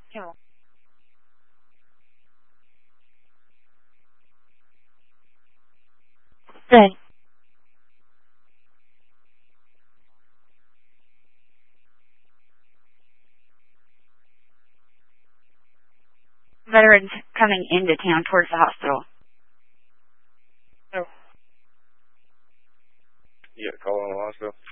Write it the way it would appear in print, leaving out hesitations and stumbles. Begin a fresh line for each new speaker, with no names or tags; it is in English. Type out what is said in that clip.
Carol. Good. Veterans coming into town towards the hospital.
You got a call on the hospital?